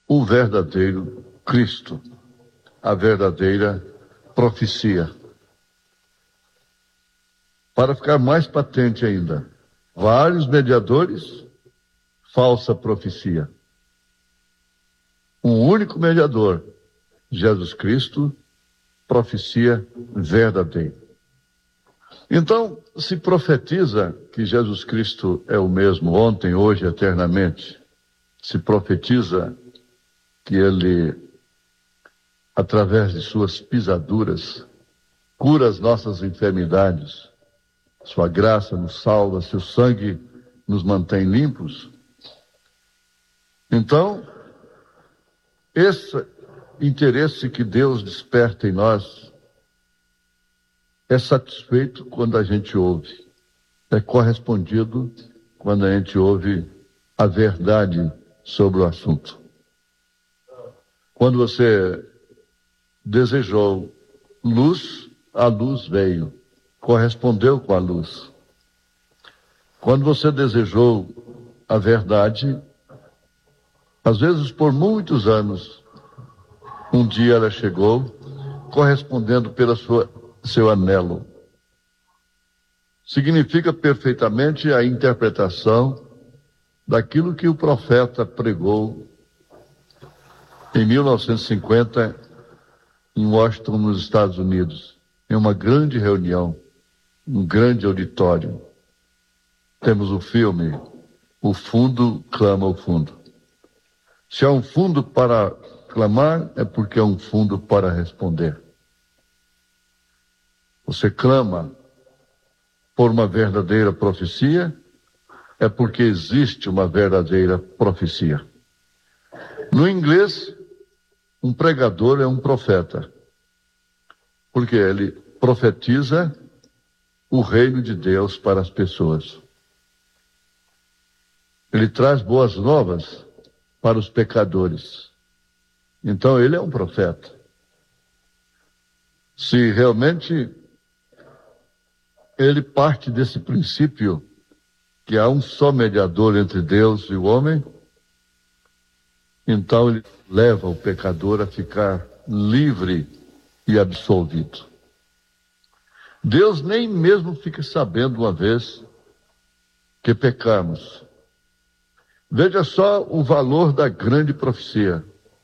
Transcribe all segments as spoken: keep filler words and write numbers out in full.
o verdadeiro Cristo, a verdadeira profecia. Para ficar mais patente ainda, vários mediadores, falsa profecia. Um único mediador, Jesus Cristo, profecia verdadeira. Então, se profetiza que Jesus Cristo é o mesmo ontem, hoje, eternamente. Se profetiza que Ele, através de suas pisaduras, cura as nossas enfermidades. Sua graça nos salva, seu sangue nos mantém limpos. Então, esse interesse que Deus desperta em nós é satisfeito quando a gente ouve, é correspondido quando a gente ouve a verdade sobre o assunto. Quando você desejou luz, a luz veio, correspondeu com a luz. Quando você desejou a verdade, às vezes por muitos anos, um dia ela chegou, correspondendo pela sua, seu anelo. Significa perfeitamente a interpretação daquilo que o profeta pregou em mil novecentos e cinquenta, em Washington, nos Estados Unidos, em uma grande reunião, um grande auditório. Temos o filme, O Fundo Clama ao Fundo. Se há um fundo para clamar, é porque há um fundo para responder. Você clama por uma verdadeira profecia, é porque existe uma verdadeira profecia. No inglês, um pregador é um profeta, porque ele profetiza o reino de Deus para as pessoas. Ele traz boas novas para os pecadores. Então ele é um profeta. Se realmente ele parte desse princípio que há um só mediador entre Deus e o homem, então ele leva o pecador a ficar livre e absolvido. Deus nem mesmo fica sabendo uma vez que pecamos. Veja só o valor da grande profecia.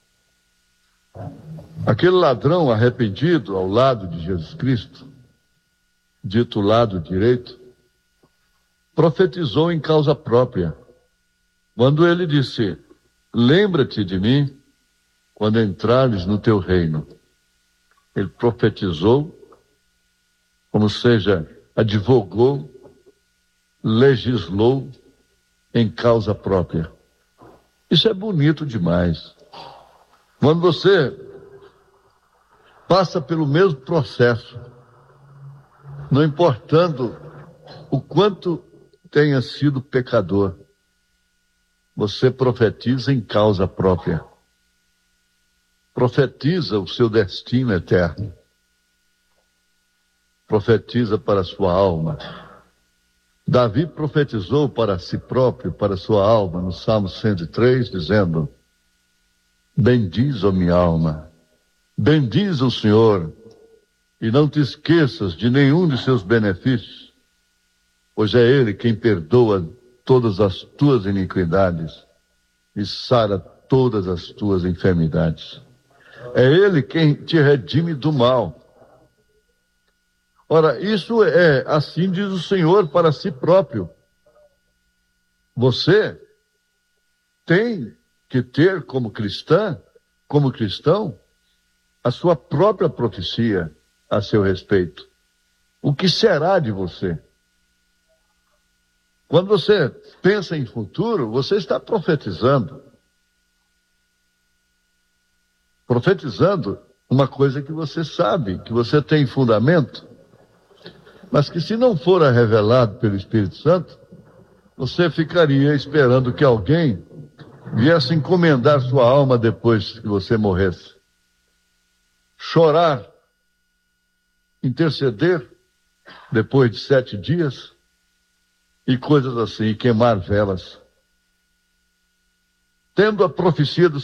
Aquele ladrão arrependido ao lado de Jesus Cristo, dito lado direito, profetizou em causa própria, quando ele disse: lembra-te de mim quando entrares no teu reino. Ele profetizou, como seja, advogou, legislou em causa própria. Isso é bonito demais. Quando você passa pelo mesmo processo, não importando o quanto tenha sido pecador, você profetiza em causa própria. Profetiza o seu destino eterno. Profetiza para a sua alma. Davi profetizou para si próprio, para a sua alma, no Salmo cento e três, dizendo: bendiz, ó minha alma, bendiz o Senhor, e não te esqueças de nenhum de seus benefícios, pois é Ele quem perdoa todas as tuas iniquidades e sara todas as tuas enfermidades. É Ele quem te redime do mal. Ora, isso é, assim diz o Senhor para si próprio. Você tem que ter como cristã, como cristão, a sua própria profecia a seu respeito. O que será de você? Quando você pensa em futuro, você está profetizando. Profetizando uma coisa que você sabe, que você tem fundamento, mas que se não for revelado pelo Espírito Santo, você ficaria esperando que alguém viesse encomendar sua alma depois que você morresse. Chorar, interceder depois de sete dias e coisas assim, queimar velas. Tendo a profecia do